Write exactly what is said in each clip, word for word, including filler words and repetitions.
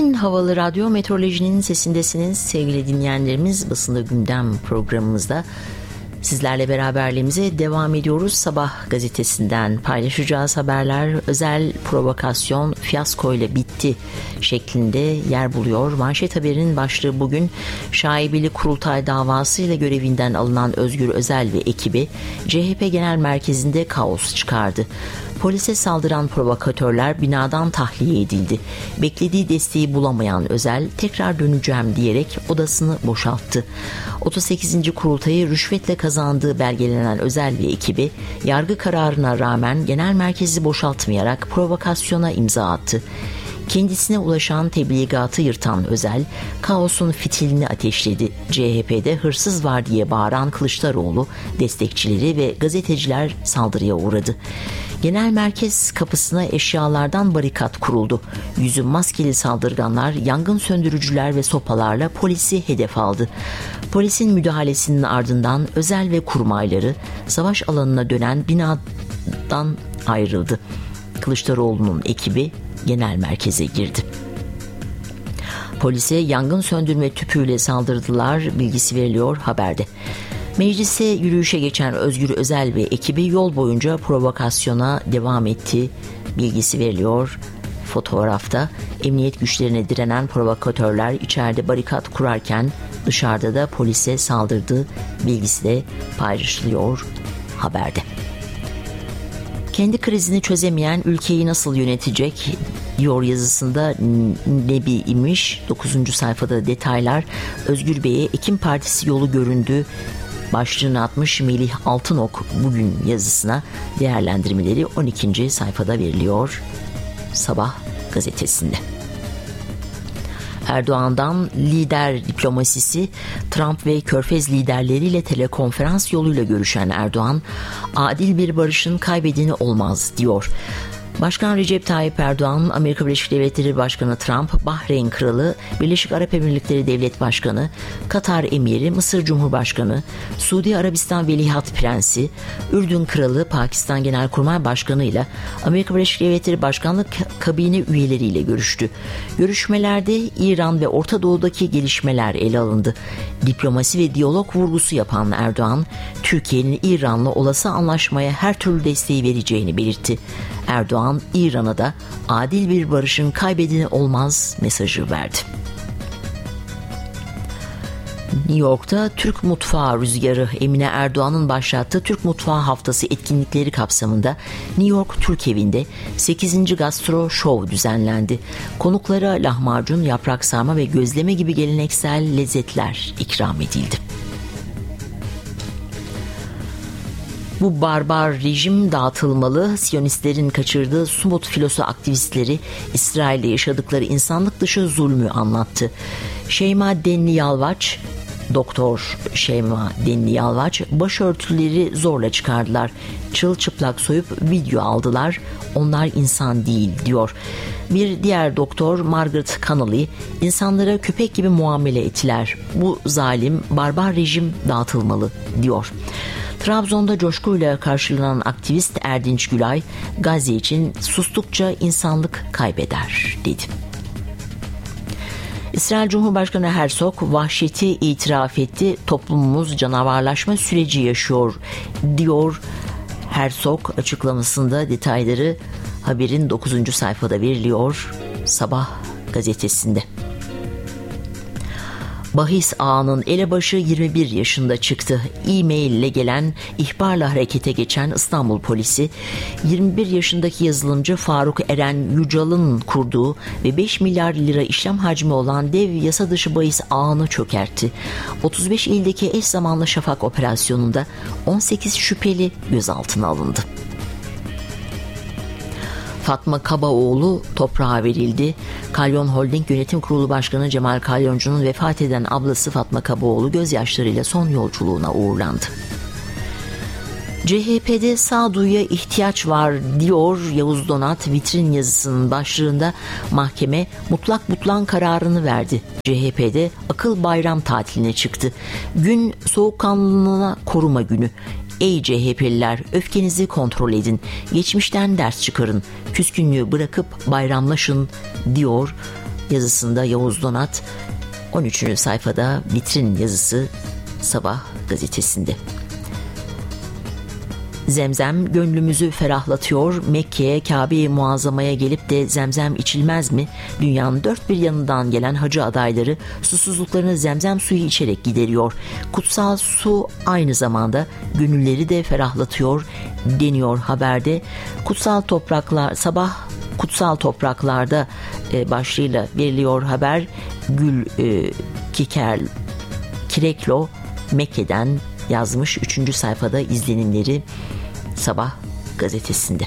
Sakin havalı radyo meteorolojinin sesindesiniz sevgili dinleyenlerimiz. Basında Gündem programımızda sizlerle beraberliğimize devam ediyoruz. Sabah gazetesinden paylaşacağız haberler özel provokasyon fiyasko ile bitti şeklinde yer buluyor. Manşet haberinin başlığı bugün şaibeli kurultay davasıyla görevinden alınan Özgür Özel ve ekibi C H P Genel Merkezi'nde kaos çıkardı. Polise saldıran provokatörler binadan tahliye edildi. Beklediği desteği bulamayan Özel tekrar döneceğim diyerek odasını boşalttı. otuz sekizinci kurultayı rüşvetle kazandığı belgelenen Özel ve ekibi yargı kararına rağmen genel merkezi boşaltmayarak provokasyona imza attı. Kendisine ulaşan tebligatı yırtan Özel, kaosun fitilini ateşledi. C H P'de hırsız var diye bağıran Kılıçdaroğlu, destekçileri ve gazeteciler saldırıya uğradı. Genel merkez kapısına eşyalardan barikat kuruldu. Yüzü maskeli saldırganlar, yangın söndürücüler ve sopalarla polisi hedef aldı. Polisin müdahalesinin ardından Özel ve kurmayları savaş alanına dönen binadan ayrıldı. Kılıçdaroğlu'nun ekibi genel merkeze girdi. Polise yangın söndürme tüpüyle saldırdılar bilgisi veriliyor haberde. Meclise yürüyüşe geçen Özgür Özel ve ekibi yol boyunca provokasyona devam etti bilgisi veriliyor. Fotoğrafta emniyet güçlerine direnen provokatörler içeride barikat kurarken dışarıda da polise saldırdı bilgisi de paylaşılıyor haberde. Kendi krizini çözemeyen ülkeyi nasıl yönetecek diyor yazısında Nebi İmiş. dokuzuncu sayfada detaylar. Özgür Bey'e Ekim Partisi yolu göründü başlığını atmış Melih Altınok bugün yazısına. Değerlendirmeleri on ikinci sayfada veriliyor Sabah gazetesinde. Erdoğan'dan lider diplomasisi, Trump ve Körfez liderleriyle telekonferans yoluyla görüşen Erdoğan, adil bir barışın kaybedeni olmaz diyor. Başkan Recep Tayyip Erdoğan, Amerika Birleşik Devletleri Başkanı Trump, Bahreyn Kralı, Birleşik Arap Emirlikleri Devlet Başkanı, Katar Emiri, Mısır Cumhurbaşkanı, Suudi Arabistan Veliaht Prensi, Ürdün Kralı, Pakistan Genelkurmay Başkanı ile Amerika Birleşik Devletleri Başkanlık kabine üyeleriyle görüştü. Görüşmelerde İran ve Orta Doğu'daki gelişmeler ele alındı. Diplomasi ve diyalog vurgusu yapan Erdoğan, Türkiye'nin İran'la olası anlaşmaya her türlü desteği vereceğini belirtti. Erdoğan, İran'a da adil bir barışın kaybedeni olmaz mesajı verdi. New York'ta Türk Mutfağı Rüzgarı Emine Erdoğan'ın başlattığı Türk Mutfağı Haftası etkinlikleri kapsamında New York Türk Evi'nde sekizinci Gastro Show düzenlendi. Konuklara lahmacun, yaprak sarma ve gözleme gibi geleneksel lezzetler ikram edildi. Bu barbar rejim dağıtılmalı. Siyonistlerin kaçırdığı Sumut filosu aktivistleri İsrail'de yaşadıkları insanlık dışı zulmü anlattı. Şeyma Denli Yalvaç, Doktor Şeyma Denli Yalvaç başörtüleri zorla çıkardılar. Çırılçıplak soyup video aldılar. Onlar insan değil diyor. Bir diğer doktor Margaret Connolly, insanlara köpek gibi muamele ettiler. Bu zalim, barbar rejim dağıtılmalı diyor. Trabzon'da coşkuyla karşılanan aktivist Erdinç Gülay, Gazze için sustukça insanlık kaybeder dedi. İsrail Cumhurbaşkanı Herzog vahşeti itiraf etti. Toplumumuz canavarlaşma süreci yaşıyor diyor. Herzog açıklamasında detayları haberin dokuzuncu sayfada veriliyor Sabah gazetesinde. Bahis ağının elebaşı yirmi bir yaşında çıktı. E-mail ile gelen ihbarla harekete geçen İstanbul polisi yirmi bir yaşındaki yazılımcı Faruk Eren Yücal'ın kurduğu ve beş milyar lira işlem hacmi olan dev yasa dışı bahis ağını çökertti. otuz beş ildeki eş zamanlı şafak operasyonunda on sekiz şüpheli gözaltına alındı. Fatma Kabaoğlu toprağa verildi. Kalyon Holding Yönetim Kurulu Başkanı Cemal Kalyoncu'nun vefat eden ablası Fatma Kabaoğlu gözyaşlarıyla son yolculuğuna uğurlandı. C H P'de sağduyuya ihtiyaç var diyor Yavuz Donat vitrin yazısının başlığında. Mahkeme mutlak butlan kararını verdi. C H P'de akıl bayram tatiline çıktı. Gün soğukkanlılığına koruma günü. Ey C H P'liler, öfkenizi kontrol edin. Geçmişten ders çıkarın. Küskünlüğü bırakıp bayramlaşın diyor yazısında Yavuz Donat, on üçüncü sayfada vitrin yazısı Sabah gazetesinde. Zemzem gönlümüzü ferahlatıyor. Mekke'ye, Kabe-i Muazzama'ya gelip de zemzem içilmez mi? Dünyanın dört bir yanından gelen hacı adayları susuzluklarını zemzem suyu içerek gideriyor. Kutsal su aynı zamanda gönülleri de ferahlatıyor deniyor haberde. Kutsal topraklar, sabah kutsal topraklarda e, başlığıyla veriliyor haber. Gül e, Kiker Kireklo Mekke'den yazmış, üçüncü sayfada izlenimleri Sabah gazetesinde.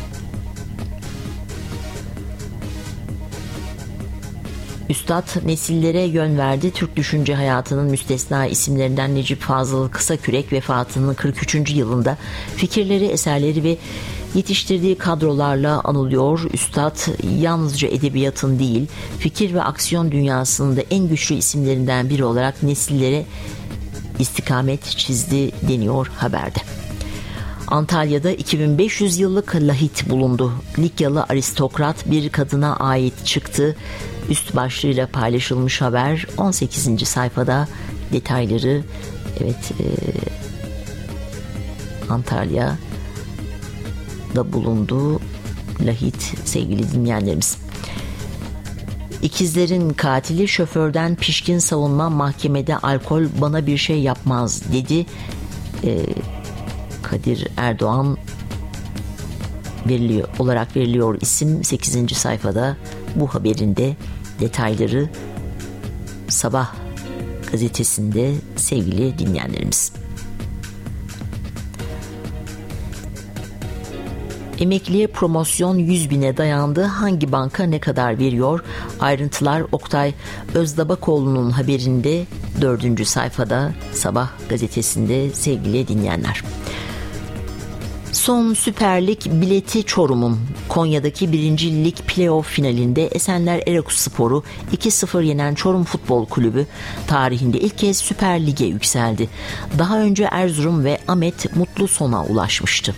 Üstad nesillere yön verdi. Türk düşünce hayatının müstesna isimlerinden Necip Fazıl Kısakürek vefatının kırk üçüncü yılında fikirleri, eserleri ve yetiştirdiği kadrolarla anılıyor. Üstad yalnızca edebiyatın değil, fikir ve aksiyon dünyasının da en güçlü isimlerinden biri olarak nesillere istikamet çizdi deniyor haberde. Antalya'da iki bin beş yüz yıllık lahit bulundu. Likyalı aristokrat bir kadına ait çıktı. Üst başlığıyla paylaşılmış haber on sekizinci sayfada detayları. Evet, e, Antalya'da bulundu lahit sevgili dinleyenlerimiz. İkizlerin katili şoförden pişkin savunma, mahkemede alkol bana bir şey yapmaz dedi. Ee, Kadir Erdoğan veriliyor, olarak veriliyor isim sekizinci sayfada bu haberinde detayları Sabah gazetesinde sevgili dinleyenlerimiz. Emekliye promosyon yüz bine dayandı. Hangi banka ne kadar veriyor? Ayrıntılar Oktay Özdabakoğlu'nun haberinde dördüncü sayfada Sabah gazetesinde sevgili dinleyenler. Son Süper Lig bileti Çorum'un. Konya'daki birinci Lig playoff finalinde Esenler Ereğlispor'u iki sıfır yenen Çorum Futbol Kulübü tarihinde ilk kez Süper Lig'e yükseldi. Daha önce Erzurum ve Ahmet mutlu sona ulaşmıştı.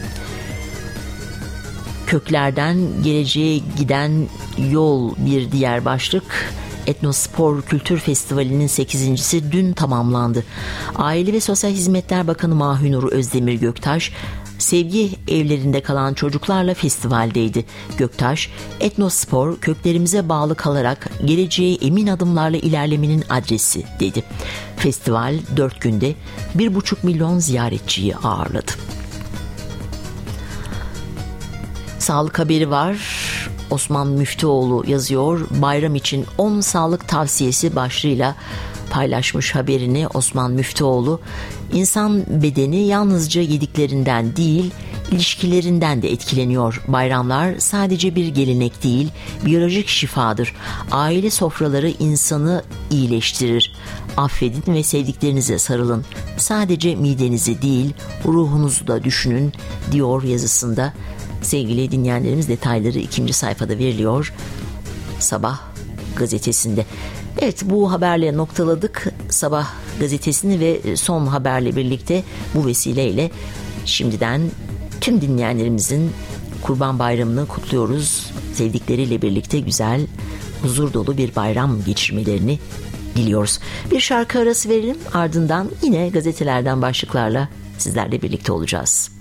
Köklerden geleceğe giden yol bir diğer başlık. Etnospor Kültür Festivali'nin sekizincisi dün tamamlandı. Aile ve Sosyal Hizmetler Bakanı Mahünur Özdemir Göktaş, sevgi evlerinde kalan çocuklarla festivaldeydi. Göktaş, etnospor köklerimize bağlı kalarak geleceğe emin adımlarla ilerlemenin adresi dedi. Festival dört günde bir buçuk milyon ziyaretçiyi ağırladı. Sağlık haberi var. Osman Müftüoğlu yazıyor. Bayram için on sağlık tavsiyesi başlığıyla paylaşmış haberini Osman Müftüoğlu. İnsan bedeni yalnızca yediklerinden değil, ilişkilerinden de etkileniyor. Bayramlar sadece bir gelenek değil, biyolojik şifadır. Aile sofraları insanı iyileştirir. Affedin ve sevdiklerinize sarılın. Sadece midenizi değil, ruhunuzu da düşünün diyor yazısında. Sevgili dinleyenlerimiz, detayları ikinci sayfada veriliyor Sabah gazetesinde. Evet, bu haberle noktaladık Sabah gazetesini ve son haberle birlikte bu vesileyle şimdiden tüm dinleyenlerimizin Kurban Bayramı'nı kutluyoruz. Sevdikleriyle birlikte güzel, huzur dolu bir bayram geçirmelerini diliyoruz. Bir şarkı arası verelim, ardından yine gazetelerden başlıklarla sizlerle birlikte olacağız.